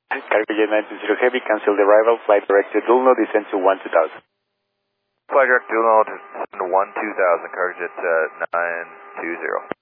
Cargojet 920 Heavy, cancel the arrival, flight direct to Dulno, descend to 12000. Flight direct Dulno, descend to 12000, Cargojet 920.